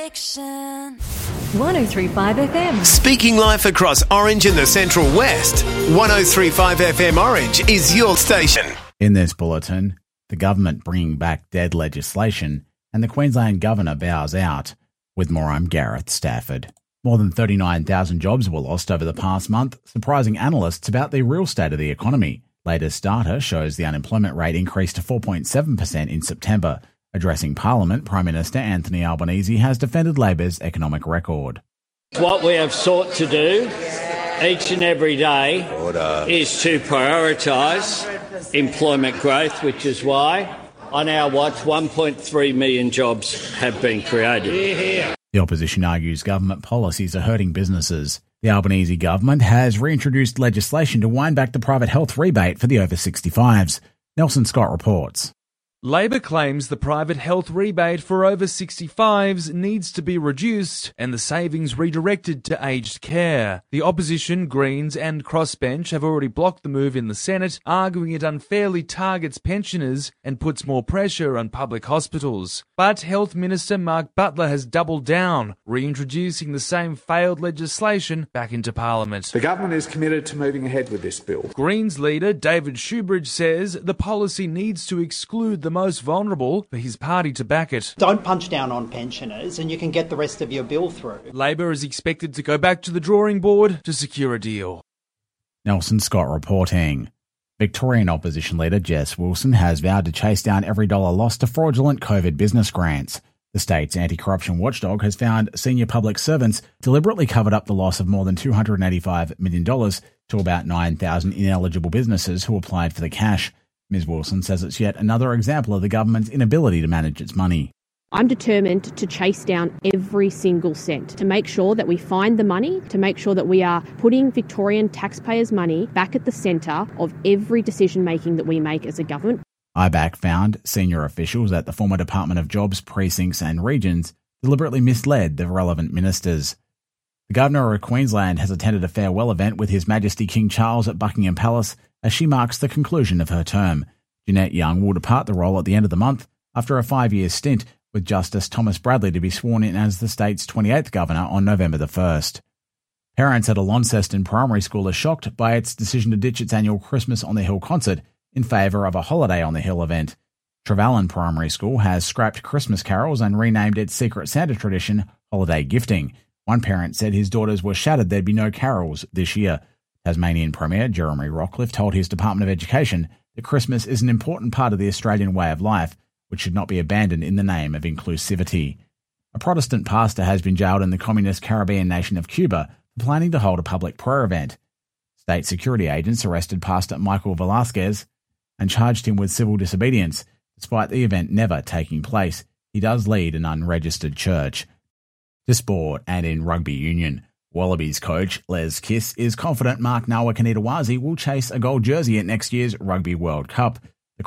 Connection. 103.5 FM. Speaking life across Orange and the Central West, 103.5 FM Orange is your station. In this bulletin, the government bringing back dead legislation and the Queensland Governor bows out. With more, I'm Gareth Stafford. More than 39,000 jobs were lost over the past month, surprising analysts about the real state of the economy. Latest data shows the unemployment rate increased to 4.7% in September. Addressing Parliament, Prime Minister Anthony Albanese has defended Labor's economic record. What we have sought to do each and every day is to prioritise employment growth, which is why on our watch 1.3 million jobs have been created. The opposition argues government policies are hurting businesses. The Albanese government has reintroduced legislation to wind back the private health rebate for the over 65s. Nelson Scott reports. Labor claims the private health rebate for over 65s needs to be reduced and the savings redirected to aged care. The opposition, Greens and Crossbench have already blocked the move in the Senate, arguing it unfairly targets pensioners and puts more pressure on public hospitals. But Health Minister Mark Butler has doubled down, reintroducing the same failed legislation back into Parliament. The government is committed to moving ahead with this bill. Greens leader David Shoebridge says the policy needs to exclude the most vulnerable for his party to back it. Don't punch down on pensioners and you can get the rest of your bill through. Labor is expected to go back to the drawing board to secure a deal. Nelson Scott reporting. Victorian opposition leader Jess Wilson has vowed to chase down every dollar lost to fraudulent COVID business grants. The state's anti-corruption watchdog has found senior public servants deliberately covered up the loss of more than $285 million to about 9,000 ineligible businesses who applied for the cash. Ms Wilson says it's yet another example of the government's inability to manage its money. I'm determined to chase down every single cent, to make sure that we find the money, to make sure that we are putting Victorian taxpayers' money back at the centre of every decision making that we make as a government. IBAC found senior officials at the former Department of Jobs, Precincts and Regions deliberately misled the relevant ministers. The Governor of Queensland has attended a farewell event with His Majesty King Charles at Buckingham Palace as she marks the conclusion of her term. Jeanette Young will depart the role at the end of the month after a 5-year stint, with Justice Thomas Bradley to be sworn in as the state's 28th Governor on November the 1st. Parents at a Launceston primary school are shocked by its decision to ditch its annual Christmas on the Hill concert in favour of a Holiday on the Hill event. Trevallyn Primary School has scrapped Christmas carols and renamed its Secret Santa tradition Holiday Gifting. One parent said his daughters were shattered there'd be no carols this year. Tasmanian Premier Jeremy Rockcliffe told his Department of Education that Christmas is an important part of the Australian way of life, which should not be abandoned in the name of inclusivity. A Protestant pastor has been jailed in the communist Caribbean nation of Cuba for planning to hold a public prayer event. State security agents arrested Pastor Michael Velasquez and charged him with civil disobedience, despite the event never taking place. He does lead an unregistered church. To sport and in rugby union, Wallabies coach Les Kiss is confident Mark Nawaqanitawase will chase a gold jersey at next year's Rugby World Cup. The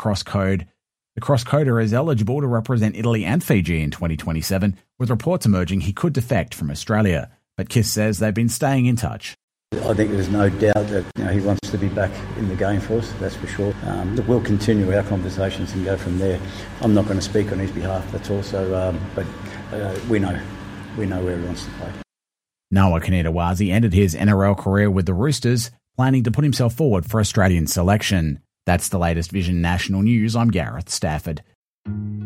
cross-coder is eligible to represent Italy and Fiji in 2027, with reports emerging he could defect from Australia. But Kiss says they've been staying in touch. I think there's no doubt that he wants to be back in the game for us, that's for sure. We'll continue our conversations and go from there. I'm not going to speak on his behalf, that's all. But we know where he wants to play. Nawaqanitawase ended his NRL career with the Roosters, planning to put himself forward for Australian selection. That's the latest Vision National News. I'm Gareth Stafford.